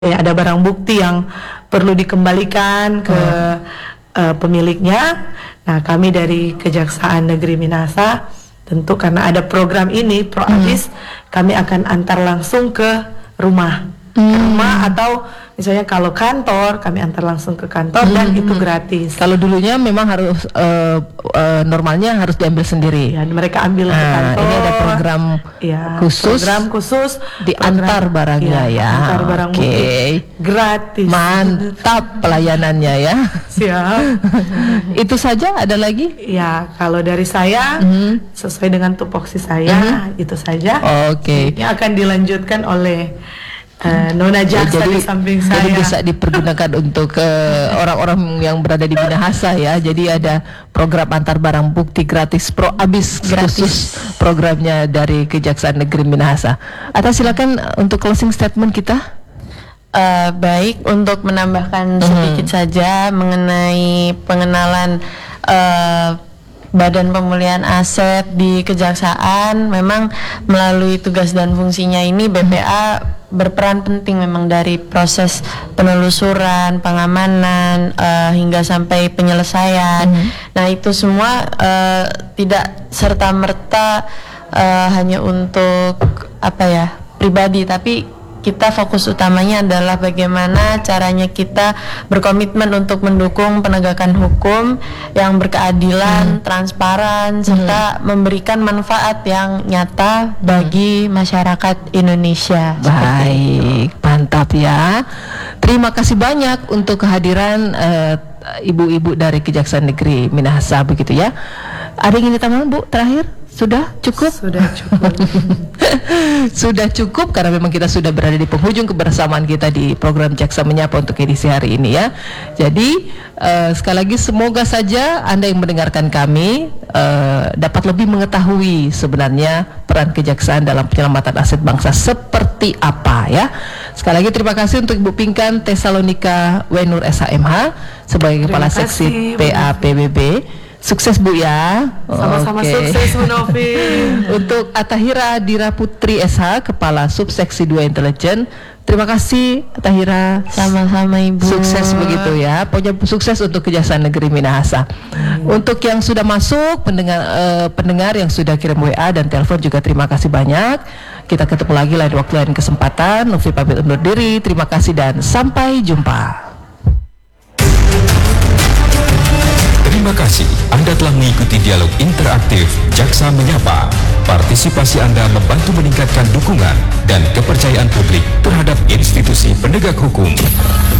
ada barang bukti yang perlu dikembalikan ke pemiliknya. Nah, kami dari Kejaksaan Negeri Minahasa tentu karena ada program ini ProAbis, kami akan antar langsung ke rumah. Atau misalnya kalau kantor, kami antar langsung ke kantor dan itu gratis. Kalau dulunya memang harus normalnya harus diambil sendiri. Ya, mereka ambil ke kantor. Ini ada program khusus diantar barangnya ya. Antar barang bukti gratis. Mantap pelayanannya ya. Siap. Itu saja, ada lagi? Ya, kalau dari saya sesuai dengan tupoksi saya itu saja. Ini akan dilanjutkan oleh Nona Jaksa di samping saya. Jadi bisa dipergunakan untuk orang-orang yang berada di Minahasa ya. Jadi ada program antar barang bukti gratis ProAbis khusus programnya dari Kejaksaan Negeri Minahasa. Atas silakan untuk closing statement kita. Baik, untuk menambahkan sedikit saja mengenai pengenalan Badan Pemulihan Aset di Kejaksaan, memang melalui tugas dan fungsinya ini BPA berperan penting memang dari proses penelusuran, pengamanan hingga sampai penyelesaian. Nah, itu semua tidak serta-merta hanya untuk pribadi, tapi kita fokus utamanya adalah bagaimana caranya kita berkomitmen untuk mendukung penegakan hukum yang berkeadilan, transparan, serta memberikan manfaat yang nyata bagi masyarakat Indonesia. Baik, mantap ya. Terima kasih banyak untuk kehadiran ibu-ibu dari Kejaksaan Negeri Minahasa begitu ya. Ada yang ingin ditambahkan, Bu, terakhir? Sudah cukup? Sudah cukup. Sudah cukup karena memang kita sudah berada di penghujung kebersamaan kita di program Jaksa Menyapa untuk edisi hari ini ya. Jadi sekali lagi semoga saja Anda yang mendengarkan kami dapat lebih mengetahui sebenarnya peran kejaksaan dalam penyelamatan aset bangsa seperti apa ya. Sekali lagi terima kasih untuk Ibu Pinkan Tesalonika Wenur SHMH sebagai Kepala Seksi PA PBB. Sukses Bu ya. Sama-sama sukses Bu Novi. Untuk Atahira Dira Putri SH, Kepala Subseksi 2 Intelijen. Terima kasih Atahira. Sama-sama Ibu. Sukses begitu ya. Pokoknya sukses untuk Kejaksaan Negeri Minahasa. Untuk yang sudah masuk, pendengar yang sudah kirim WA dan telepon juga terima kasih banyak. Kita ketemu lagi lain waktu lain kesempatan. Novi pamit undur diri. Terima kasih dan sampai jumpa. Terima kasih Anda telah mengikuti dialog interaktif Jaksa Menyapa. Partisipasi Anda membantu meningkatkan dukungan dan kepercayaan publik terhadap institusi penegak hukum.